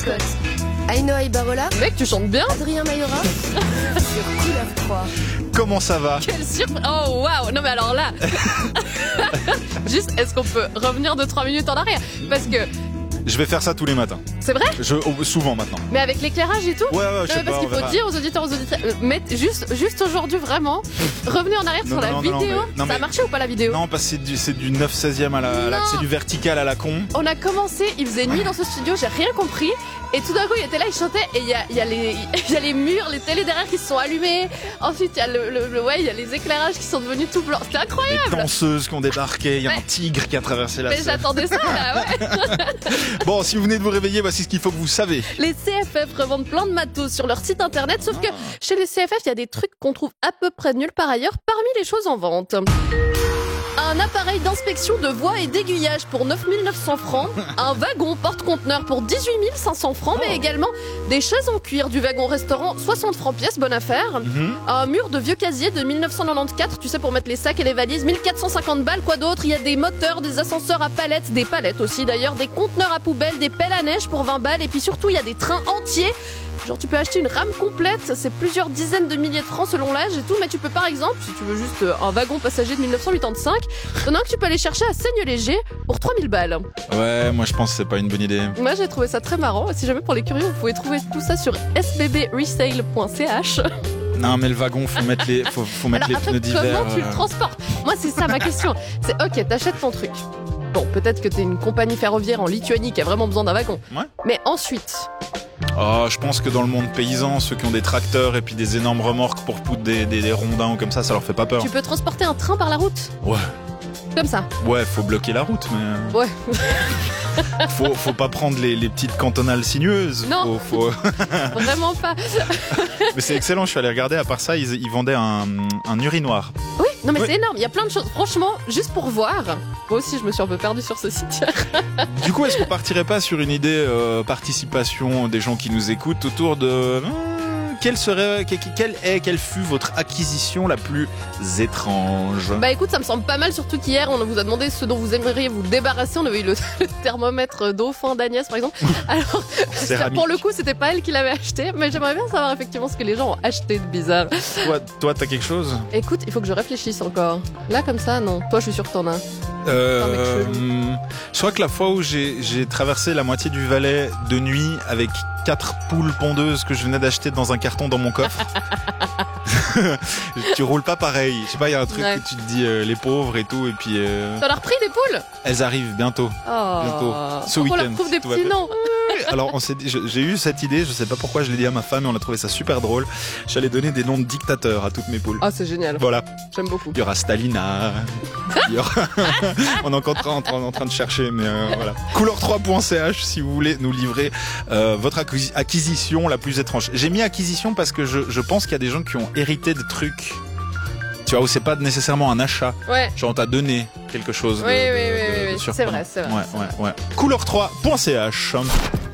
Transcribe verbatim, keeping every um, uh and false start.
Scott, Aino Ibarola, Mec, tu chantes bien. Adrien Mayora sur Couleur trois. Comment ça va? Quelle surprise. Oh waouh. Non mais alors là. Juste, est-ce qu'on peut revenir de trois minutes en arrière? Parce que Je vais faire ça tous les matins. c'est vrai. Je, oh, souvent maintenant. Mais avec l'éclairage et tout. Ouais, ouais, Non, je sais mais parce pas, qu'il on faut verra. dire aux auditeurs, aux auditeurs, euh, mais juste, juste aujourd'hui vraiment, revenez en arrière Non, sur non, la non, non, vidéo. mais- non, Ça a mais- marché ou pas la vidéo? Non, parce que c'est du, c'est du neuf seizième à la, à la- Non. c'est du vertical à la con. On a commencé, il faisait nuit dans ce studio, j'ai rien compris. Et tout d'un coup, il était là, il chantait, et il y a, il y a les, il y a les murs, les télés derrière qui se sont allumés. Ensuite, il y a le, le, le- ouais, il y a les éclairages qui sont devenus tout blancs. C'était Les incroyable. danseuses qui ont débarqué, il y a Ouais. un tigre qui a traversé la Mais scène. j'attendais ça, là, ouais. Bon, si vous venez de vous réveiller, voici ce qu'il faut que vous savez. Les C F F revendent plein de matos sur leur site internet, sauf que chez les C F F, il y a des trucs qu'on trouve à peu près nulle part ailleurs parmi les choses en vente. Un appareil d'inspection de voies et d'aiguillage pour neuf mille neuf cents francs, un wagon porte-conteneur pour dix-huit mille cinq cents francs, mais également des chaises en cuir du wagon restaurant, soixante francs pièce, bonne affaire. Mhm. Un mur de vieux casier de mille neuf cent quatre-vingt-quatorze, tu sais, pour mettre les sacs et les valises, mille quatre cent cinquante balles, quoi d'autre? Il y a des moteurs, des ascenseurs à palettes, des palettes aussi d'ailleurs, des conteneurs à poubelle, des pelles à neige pour vingt balles, et puis surtout, il y a des trains entiers. Genre, tu peux acheter une rame complète, c'est plusieurs dizaines de milliers de francs selon l'âge et tout, mais tu peux par exemple, si tu veux juste euh, un wagon passager de mille neuf cent quatre-vingt-quinze, il y en a un que tu peux aller chercher à Seigne-Léger pour trois mille balles. Ouais, moi je pense que c'est pas une bonne idée. Moi, j'ai trouvé ça très marrant. Si jamais pour les curieux, vous pouvez trouver tout ça sur s b b resale point c h. Non, mais le wagon, faut mettre les, faut, faut mettre Alors les après, pneus d'hiver. comment tu le euh. transportes? Moi, c'est ça ma question. C'est ok, t'achètes ton truc. Bon, peut-être que t'es une compagnie ferroviaire en Lituanie qui a vraiment besoin d'un wagon. Ouais. Mais ensuite, Oh, je pense que dans le monde paysan, ceux qui ont des tracteurs et puis des énormes remorques pour poudre des, des, des rondins ou comme ça, ça leur fait pas peur. tu peux transporter un train par la route. Ouais. Comme ça. Ouais, faut bloquer la route, mais euh, Ouais. faut, faut pas prendre les, les petites cantonales sinueuses. Non. Faut, faut- Vraiment pas. Mais c'est excellent, je suis allé regarder. À part ça, ils, ils vendaient un, un urinoir. Oui, non mais Ouais. c'est énorme. Il y a plein de choses. Franchement, juste pour voir. Moi aussi, je me suis un peu perdue sur ce site. Du coup, est-ce qu'on partirait pas sur une idée euh, participation des gens qui nous écoutent autour de hum, quelle serait, que- quelle est, quelle fut votre acquisition la plus étrange? Bah écoute, ça me semble pas mal, surtout qu'hier, on vous a demandé ce dont vous aimeriez vous débarrasser. On avait eu le, le thermomètre dauphin d'Agnès, par exemple. Alors, ça, Céramique. pour le coup, c'était pas elle qui l'avait acheté, mais j'aimerais bien savoir effectivement ce que les gens ont acheté de bizarre. Toi, toi, t'as quelque chose? Écoute, il faut que je réfléchisse encore. Là, comme ça, non. Toi, je suis sûre que t'en as. Euh, Attends, mec, hum, je crois que la fois où j'ai j'ai traversé la moitié du Valais de nuit avec quatre poules pondeuses que je venais d'acheter dans un carton dans mon coffre. Tu roules pas pareil. Je sais pas, il y a un truc Ouais. où tu te dis euh, les pauvres et tout, et puis euh, T'en as repris des poules? elles arrivent bientôt. Oh. Bientôt. Ce Faut qu'on leur week-end, trouve des tout va petits bien. noms. Alors on s'est dit- je- j'ai eu cette idée, je sais pas pourquoi je l'ai dit à ma femme, et on a trouvé ça super drôle. J'allais donner des noms de dictateurs à toutes mes poules. Ah, c'est génial. Voilà, J'aime beaucoup. il y aura Stalina. il y aura- on est encore en train, en train de chercher, mais euh, voilà. couleur trois point c h si vous voulez nous livrer euh, votre acquisi- acquisition la plus étrange. J'ai mis acquisition parce que je, je pense qu'il y a des gens qui ont hérité de trucs. Tu vois, où c'est pas nécessairement un achat. Ouais. Genre on t'a donné quelque chose. de- Oui, oui, de- oui, de- oui, de oui, surprenant. c'est vrai, c'est vrai, Ouais, c'est ouais, ouais. couleur trois point c h